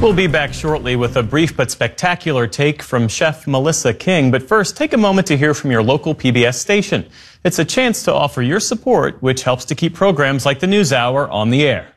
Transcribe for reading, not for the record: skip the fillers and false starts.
We'll be back shortly with a brief but spectacular take from Chef Melissa King. But first, take a moment to hear from your local PBS station. It's a chance to offer your support, which helps to keep programs like the NewsHour on the air.